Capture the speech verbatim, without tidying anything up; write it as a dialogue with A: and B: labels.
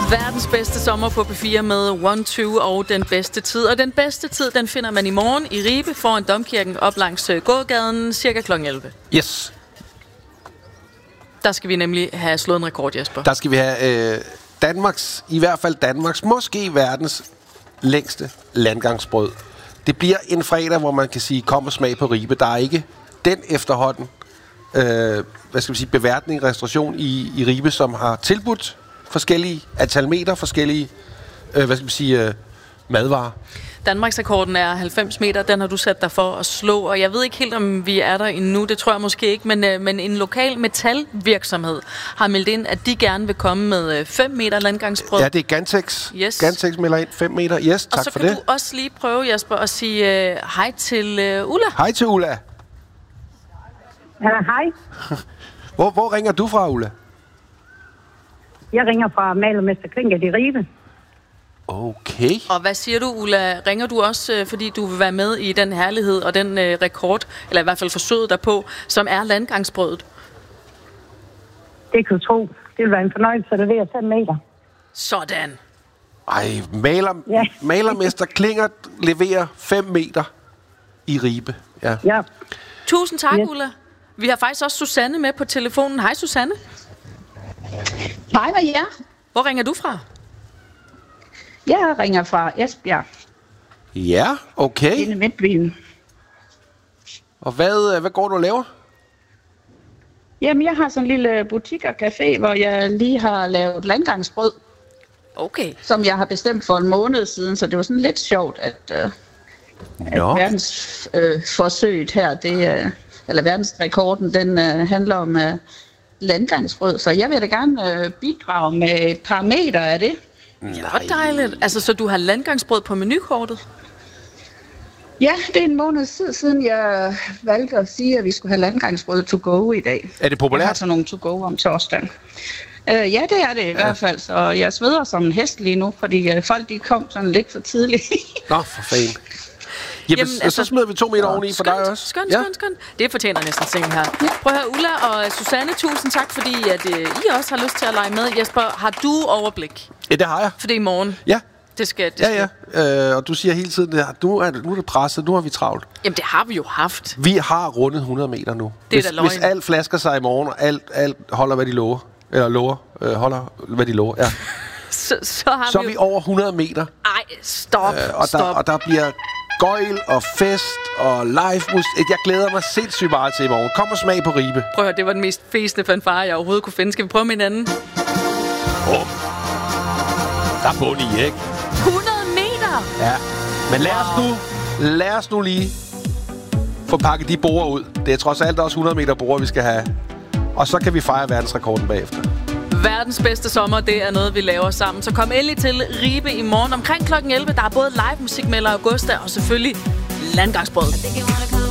A: Verdens bedste sommer på P fire med One Two og den bedste tid. Og den bedste tid, den finder man i morgen i Ribe foran Domkirken op langs gågaden cirka klokken elleve.
B: Yes.
A: Der skal vi nemlig have slået en rekord, Jesper.
B: Der skal vi have øh, Danmarks, i hvert fald Danmarks, måske verdens længste landgangsbrød. Det bliver en fredag, hvor man kan sige, kom og smag på Ribe. Der er ikke den efterhånden, øh, hvad skal vi sige, beværtning, restauration i, i Ribe, som har tilbudt forskellige antal meter, forskellige, øh, hvad skal vi sige, øh, madvarer.
A: Danmarks rekorden er halvfems meter, den har du sat dig for at slå, og jeg ved ikke helt, om vi er der endnu, det tror jeg måske ikke, men, øh, men en lokal metalvirksomhed har meldt ind, at de gerne vil komme med fem meter landgangsbrød.
B: Ja, det er Gantex.
A: Yes.
B: Gantex melder ind fem meter. Yes, tak for det.
A: Og så kan du også lige prøve, Jesper, at sige øh, hej til øh, Ulla.
B: Hej til Ulla.
C: Ja, hej.
B: Hvor, hvor ringer du fra, Ulla?
C: Jeg ringer fra Malermester Klinkert i Ribe.
B: Okay.
A: Og hvad siger du, Ulla? Ringer du også, øh, fordi du vil være med i den herlighed og den øh, rekord, eller i hvert fald forsøget derpå, som er landgangsbrødet?
C: Det kan du tro. Det vil være en fornøjelse at levere fem meter.
A: Sådan.
B: Ej, maler,
C: Ja.
B: Malermester Klingert leverer fem meter i Ribe. Ja.
C: Ja.
A: Tusind tak,
C: Yes.
A: Ulla. Vi har faktisk også Susanne med på telefonen. Hej, Susanne.
D: Hej med jer.
A: Hvor ringer du fra?
D: Jeg ringer fra Esbjerg,
B: Ja, okay.
D: inde i Midtbyen.
B: Og hvad, hvad går du og laver?
D: Jamen, jeg har sådan en lille butik og café, hvor jeg lige har lavet landgangsbrød,
A: Okay.
D: som jeg har bestemt for en måned siden, så det var sådan lidt sjovt, at, øh, at
B: Nå.
D: verdens øh, forsøget her, det, øh, eller verdensrekorden, den øh, handler om øh, landgangsbrød. Så jeg vil da gerne øh, bidrage med et par meter af det.
A: Hvor dejligt. Altså, så du har landgangsbrød på menukortet?
D: Ja, det er en måned tid siden, jeg valgte at sige, at vi skulle have landgangsbrød to go i dag.
B: Er det
D: Jeg har
B: populært?
D: så nogle to go om torsdagen. Uh, ja, det er det i ja. hvert fald. Så jeg sveder som en hest lige nu, fordi uh, folk de kom sådan lidt for tidligt.
B: Nå, for fanden. Jamen,
A: Jamen,
B: Jamen
A: altså-
B: så smider vi to meter oveni for dig også.
A: Skønt,
B: Ja.
A: skønt, skønt. Det fortjener næsten ting her. Prøv at høre, Ulla og Susanne, tusind tak, fordi at, uh, I også har lyst til at lege med. Jesper, har du overblik?
B: Ja, det har jeg.
A: For det er i morgen.
B: Ja,
A: Det skal, det
B: ja,
A: skal.
B: ja. Øh, og du siger hele tiden, at nu er det, nu er det presset, nu har vi travlt.
A: Jamen, det har vi jo haft.
B: Vi har rundet hundrede meter nu.
A: Det er
B: hvis,
A: da løgn.
B: hvis alt flasker sig i morgen, og alt, alt holder, hvad de lover, eller lover, øh, holder, hvad de lover, ja.
A: Så, så har
B: Så er
A: vi
B: vi
A: jo...
B: over hundrede meter.
A: Ej, stop,
B: Øh, og, der,
A: stop.
B: og der bliver gøjl og fest og live musik. Jeg glæder mig sindssygt meget til i morgen. Kom og smag på Ribe.
A: Prøv at høre, det var den mest fæsende fanfare, jeg overhovedet kunne finde. Skal vi prøve med hinanden?
B: Oh. Der er bund i, ikke?
A: hundrede meter!
B: Ja. Men lad os nu, lad os nu lige få pakket de borer ud. Det er trods alt også hundrede meter borer, vi skal have. Og så kan vi fejre verdensrekorden bagefter.
A: Verdens bedste sommer, det er noget, vi laver sammen. Så kom endelig til Ribe i morgen omkring klokken elleve. Der er både live musik med Augusta og selvfølgelig landgangsbrød.